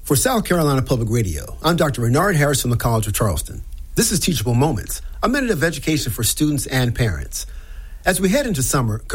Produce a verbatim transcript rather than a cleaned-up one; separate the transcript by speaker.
Speaker 1: For South Carolina Public Radio, I'm Doctor Renard Harris from the College of Charleston. This is Teachable Moments, a minute of education for students and parents. As we head into summer,